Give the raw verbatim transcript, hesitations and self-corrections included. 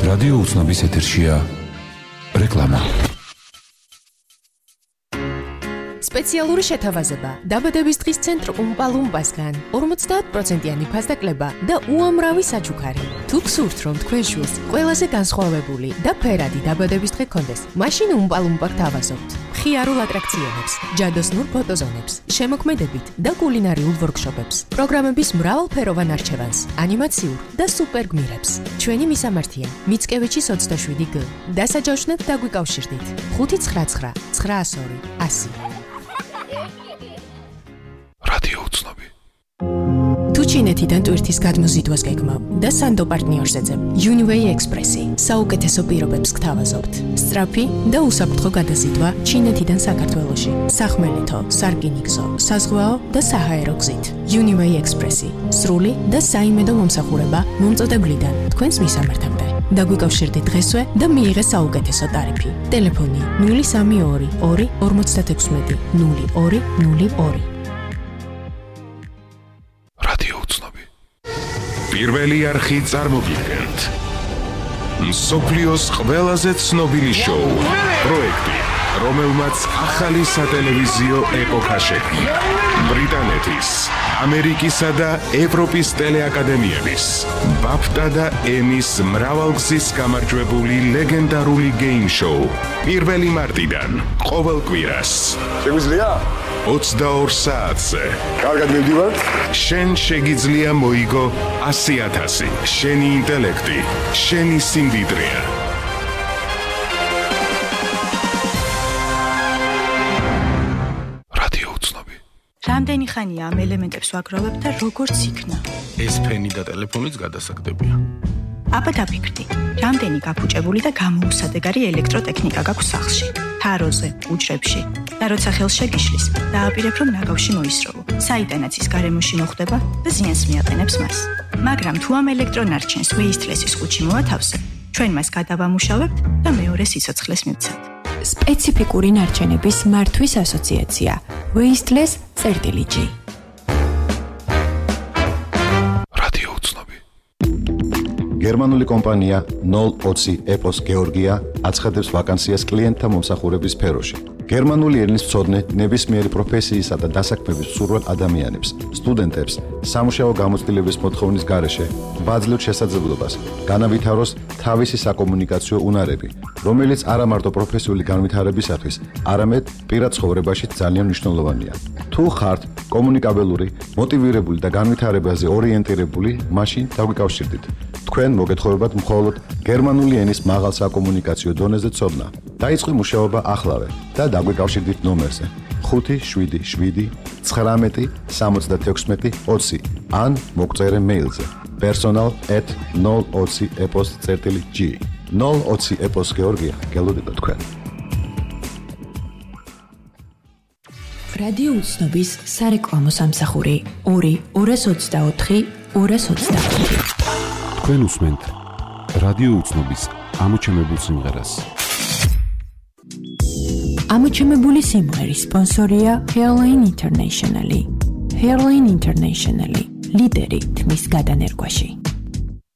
რადიო უცნობის ეთერშია რეკლამა. სპეციალური შეთავაზება დაბადების დღის ცენტრ უმპალუმპასგან ორმოცდაათ პროცენტიანი ფასდაკლება და უამრავი საჩუქარი. თუ გსურთ, რომ თქვენ შვილს ყველაზე განსხვავებული და ფერადი დაბადების დღე გქონდეს, მაშინ უმპალუმპა გთავაზობთ. მხიარულ ატრაქციონებს, ჯადოსნურ ფოტოზონებს, შემოქმედებით და კულინარიულ ვორქშოპებს, პროგრამების მრავალფეროვან არჩევანს, ანიმაციურ და სუპერ გმირებს. ჩვენი მისამართია: მიცკევიჩის ოცდაშვიდი გ. დასაჯავშნად დაგვიკავშირდით: ხუთი ცხრა ცხრა ცხრა ნული ორი ასი. რადიო უცნობი. თუ ჩინეთიდან ტვირთის გადმოზიდვას გეგმავ და სანდო პარტნიორს ეძებ, Uniway Express-ი საუკეთესო პირობებს გთავაზობთ. სწრაფი და უსაფრთხო გადაზიდვა ჩინეთიდან საქართველოში, სახმელეთო, სარკინიგზო, საზღვაო და საჰაერო გზით. Uniway Express-ი სრული და საიმედო მომსახურება მომწოდებლიდან თქვენს მისამართამდე. დაგვიკავშირდით დღესვე და მიიღეთ საუკეთესო ტარიფი. ტელეფონი ნული სამი ორი ორი ორმოცდაექვსმეტი ნული ორი ნული ორი. პირველი არხი წარმოგიდგენთ მსოფლიოს ყველაზე ცნობილი შოუ პროექტი, რომელმაც ახალი სატელევიზიო ეპოქა შექმნა. ბრიტანეთის, ამერიკისა და ევროპის ტელეაკადემიების, ბაფტა და ემის მრავალგზის გამარჯვებული ლეგენდარული გეიმ შოუ პირველი მარტიდან ყოველ კვირას. შეგვიძლია ოცდაორ საათზე. კარგად მივდივართ. შენ შეგიძლია მოიგო ასი ათასი. შენი ინტელექტი, შენი სიმდიდრეა. რადიო უცნობი. რამდენი ხანია ამ ელემენტებს ვაგროვებ და როგორც იქნა? ეს ფენი და ტელეფონიც გადასაგდებია. აბა დაფიქრდი, რამდენი გაფუჭებული და გამოუსადეგარი ელექტროტექნიკა გაქვს სახლში, თაროზე, უჯრებში. და როცა ხელს შეგიშლის, დააპირებ, რომ ნაგავში მოისროლო. საიდანაც ის გარემოში მოხვდება და ზიანს მიაყენებს მას. მაგრამ თუ ამ ელექტრონარჩენს Wasteless-ის ყუთში მოათავსებ, ჩვენ მას გადავამუშავებთ და მეორე სიცოცხლეს მივცემთ. სპეციფიკური ნარჩენების მართვის ასოციაცია Wasteless G. რადიო უცნობი. გერმანული კომპანია ნული ოცი ეპოს გეორგია აცხადებს ვაკანსიას კლიენტთა მომსახურების სფეროში. გერმანული ენის მცოდნე ნებისმიერი პროფესიისა და დასაქმების მსურველ ადამიანებს, სტუდენტებს, სამუშაო გამოცდილების მოთხოვნის გარეშე ბაძლევთ შესაძლებლობას განავითაროს თავისი საკომუნიკაციო უნარები, რომელიც არა მარტო პროფესიული განვითარებისათვის, არამედ პირად ცხოვრებაში ძალიან მნიშვნელოვანია. თუ ხართ კომუნიკაბელური, მოტივირებული და განვითარებაზე ორიენტირებული, მაშინ დაგვიკავშირდით. თქვენ მოგეთხოვებათ მხოლოდ გერმანული ენის მაღალ საკომუნიკაციო დონეზე ცოდნა. დაიწყო მუშაობა ახლავე და დაგვიკავშირდით ნომერზე ხუთი შვიდი შვიდი ცხრამეტი სამოცდათექვსმეტი ოცი ან მოგწერე მეილზე personal at ნული ოცი epos g. ნული ოცი epos გეორგია, გელოდებით თქვენ. რადიო უცნობის სარეკლამო სამსახური ორი ორას ოცდაოთხი ორას ოცდაოთხი. თქვენ უსმენთ რადიო უცნობის ამოჩემებულ სიმღერას. ამოჩემებული სიმღერის სპონსორია Hairline International. Hairline International, ლიდერი თმის გადანერგვაში.